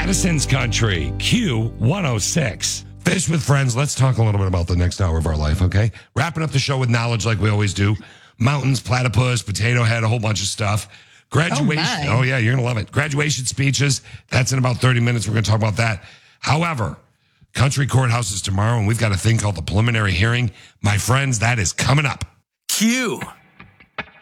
Madison's Country, Q106. Fish with Friends. Let's talk a little bit about the next hour of our life, okay? Wrapping up the show with knowledge like we always do. Mountains, platypus, potato head, a whole bunch of stuff. Graduation. Oh yeah, you're going to love it. Graduation speeches. That's in about 30 minutes. We're going to talk about that. However, Country Courthouse is tomorrow, and we've got a thing called the preliminary hearing. My friends, that is coming up. Q.